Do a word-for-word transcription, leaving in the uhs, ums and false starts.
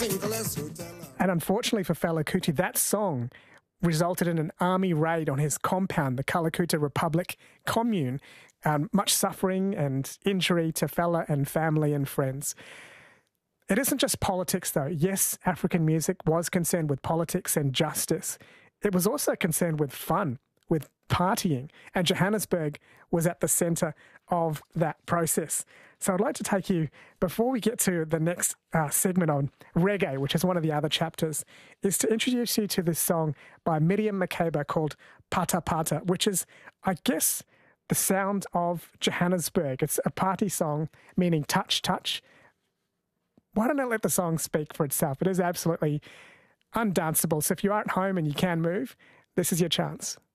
And unfortunately for Fela Kuti, that song resulted in an army raid on his compound, the Kalakuta Republic commune. Um, much suffering and injury to Fela and family and friends. It isn't just politics, though. Yes, African music was concerned with politics and justice. It was also concerned with fun, with partying, and Johannesburg was at the centre of that process. So I'd like to take you, before we get to the next uh, segment on reggae, which is one of the other chapters, is to introduce you to this song by Miriam Makeba called Pata Pata, which is, I guess, the sound of Johannesburg. It's a party song meaning touch, touch. Why don't I let the song speak for itself? It is absolutely undanceable. So if you are at home and you can move, this is your chance.